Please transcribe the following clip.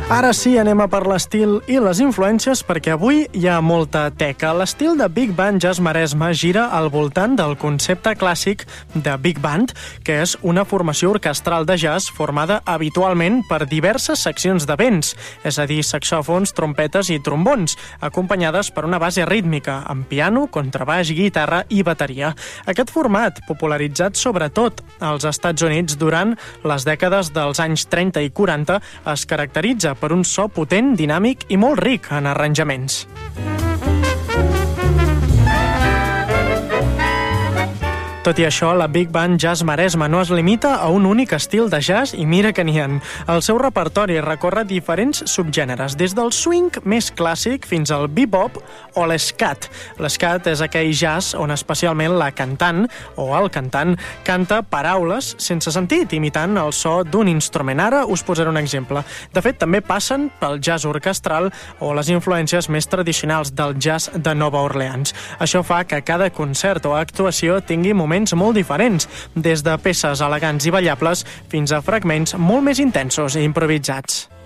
Ara sí, anem a per l'estil i les influències perquè avui hi ha molta teca. L'estil de Big Band Jazz Maresme gira al voltant del concepte clàssic de Big Band, que és una formació orquestral de jazz formada habitualment per diverses seccions de vents, és a dir, saxòfons, trompetes i trombons, acompanyades per una base rítmica, amb piano, contrabaix, guitarra i bateria. Aquest format, popularitzat sobretot als Estats Units durant les dècades dels anys 30 i 40, es caracteritza per un so potent, dinàmic i molt ric en arranjaments. Tot i això, la Big Band Jazz Maresme no es limita a un únic estil de jazz i mira que n'hi ha. El seu repertori recorre diferents subgèneres, des del swing més clàssic fins al bebop o l'escat. L'escat és aquell jazz on especialment la cantant o el cantant canta paraules sense sentit, imitant el so d'un instrument. Ara us posaré un exemple. De fet, també passen pel jazz orquestral o les influències més tradicionals del jazz de Nova Orleans. Això fa que cada concert o actuació tingui moments molt diferents, des de peces elegants i ballables fins a fragments molt més intensos i improvisats.